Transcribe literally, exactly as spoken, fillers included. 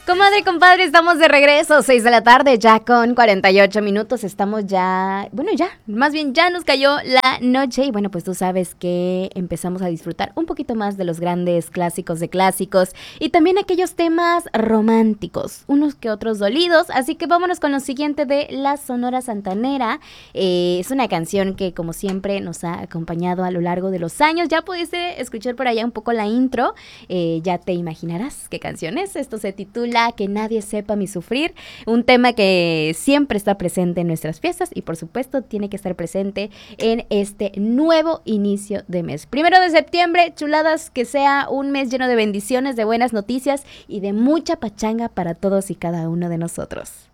Comadre, compadre, estamos de regreso, seis de la tarde, ya con cuarenta y ocho minutos, estamos ya, bueno ya, más bien ya nos cayó la noche y bueno, pues tú sabes que empezamos a disfrutar un poquito más de los grandes clásicos de clásicos y también aquellos temas románticos, unos que otros dolidos, así que vámonos con lo siguiente de La Sonora Santanera. Eh, es una canción que como siempre nos ha acompañado a lo largo de los años, ya pudiste escuchar por allá un poco la intro, eh, ya te imaginarás qué canción es. Esto se titula Que nadie sepa mi sufrir, un tema que siempre está presente en nuestras fiestas y por supuesto tiene que estar presente en este nuevo inicio de mes. Primero de septiembre, chuladas, que sea un mes lleno de bendiciones, de buenas noticias y de mucha pachanga para todos y cada uno de nosotros.